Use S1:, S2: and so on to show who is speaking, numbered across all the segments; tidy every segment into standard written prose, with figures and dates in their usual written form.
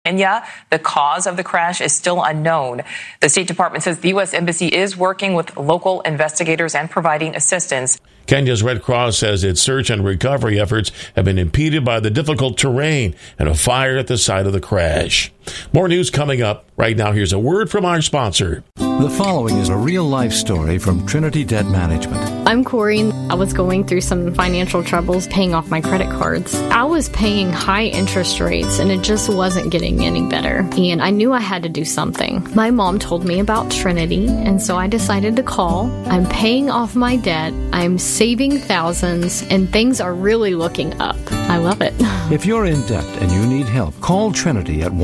S1: Kenya. The cause of the crash is still unknown. The State Department says the U.S. Embassy is working with local investigators and providing assistance.
S2: Kenya's Red Cross says its search and recovery efforts have been impeded by the difficult terrain and a fire at the site of the crash. More news coming up. Right now, here's a word from our sponsor.
S3: The following is a real-life story from Trinity Debt Management.
S4: I'm Corey. I was going through some financial troubles paying off my credit cards. I was paying high interest rates, and it just wasn't getting any better. And I knew I had to do something. My mom told me about Trinity, and so I decided to call. I'm paying off my debt. I'm saving thousands, and things are really looking up. I love it.
S3: If you're in debt and you need help, call Trinity at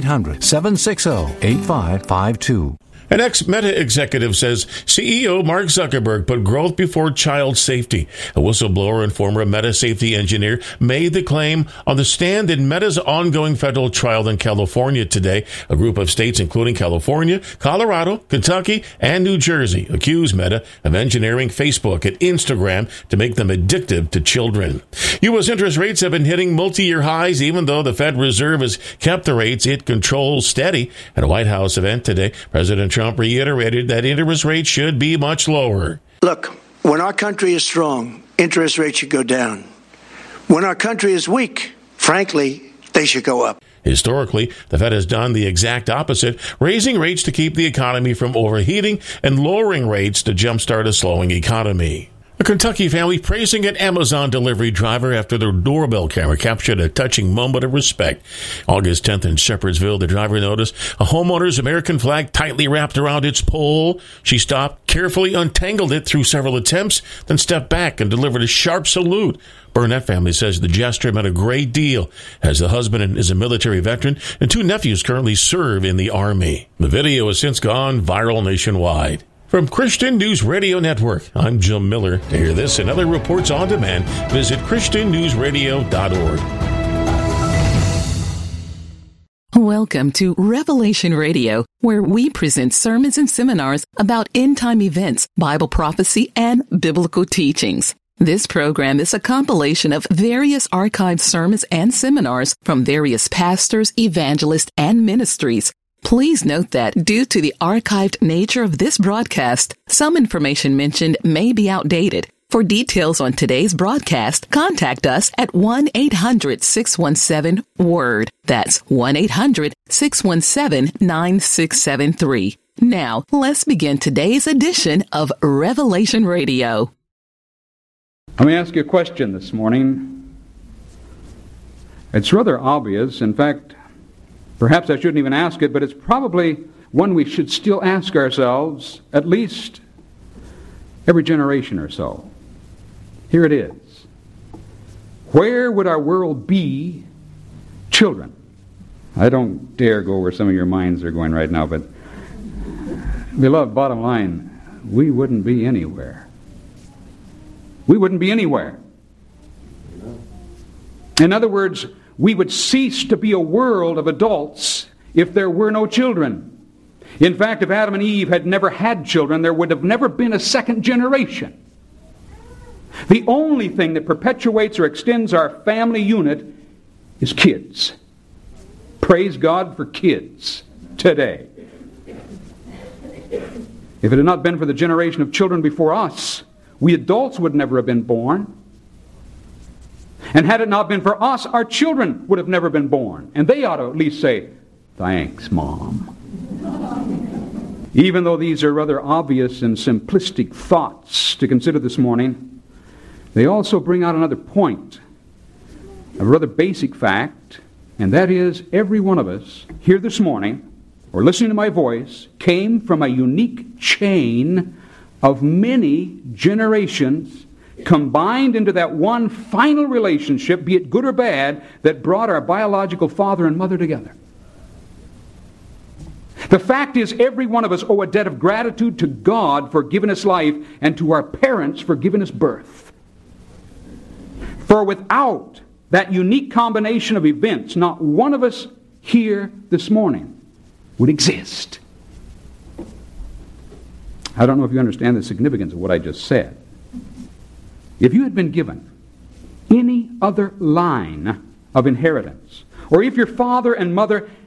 S3: 1-800-760-8552.
S2: An ex-Meta executive says CEO Mark Zuckerberg put growth before child safety. A whistleblower and former Meta safety engineer made the claim on the stand in Meta's ongoing federal trial in California today. A group of states, including California, Colorado, Kentucky, and New Jersey, accuse Meta of engineering Facebook and Instagram to make them addictive to children. U.S. interest rates have been hitting multi-year highs, even though the Fed Reserve has kept the rates it controls steady. At a White House event today, President Trump reiterated that interest rates should be much lower.
S5: Look, when our country is strong, interest rates should go down. When our country is weak, frankly, they should go up.
S2: Historically, the Fed has done the exact opposite, raising rates to keep the economy from overheating and lowering rates to jumpstart a slowing economy. A Kentucky family praising an Amazon delivery driver after their doorbell camera captured a touching moment of respect. August 10th in Shepherdsville, the driver noticed a homeowner's American flag tightly wrapped around its pole. She stopped, carefully untangled it through several attempts, then stepped back and delivered a sharp salute. Burnett family says the gesture meant a great deal, as the husband is a military veteran and two nephews currently serve in the Army. The video has since gone viral nationwide. From Christian News Radio Network, I'm Jim Miller. To hear this and other reports on demand, visit ChristianNewsRadio.org.
S6: Welcome to Revelation Radio, where we present sermons and seminars about end-time events, Bible prophecy, and biblical teachings. This program is a compilation of various archived sermons and seminars from various pastors, evangelists, and ministries. Please note that due to the archived nature of this broadcast, some information mentioned may be outdated. For details on today's broadcast, contact us at 1-800-617-WORD. That's 1-800-617-9673. Now, let's begin today's edition of Revelation Radio.
S7: Let me ask you a question this morning. It's rather obvious. In fact, perhaps I shouldn't even ask it, but it's probably one we should still ask ourselves at least every generation or so. Here it is. Where would our world be, children? I don't dare go where some of your minds are going right now, but beloved, bottom line, we wouldn't be anywhere. We wouldn't be anywhere. In other words, we would cease to be a world of adults if there were no children. In fact, if Adam and Eve had never had children, there would have never been a second generation. The only thing that perpetuates or extends our family unit is kids. Praise God for kids today. If it had not been for the generation of children before us, we adults would never have been born. And had it not been for us, our children would have never been born. And they ought to at least say, "Thanks, Mom." Even though these are rather obvious and simplistic thoughts to consider this morning, they also bring out another point, a rather basic fact, and that is every one of us here this morning, or listening to my voice, came from a unique chain of many generations combined into that one final relationship, be it good or bad, that brought our biological father and mother together. The fact is, every one of us owe a debt of gratitude to God for giving us life and to our parents for giving us birth. For without that unique combination of events, not one of us here this morning would exist. I don't know if you understand the significance of what I just said. If you had been given any other line of inheritance, or if your father and mother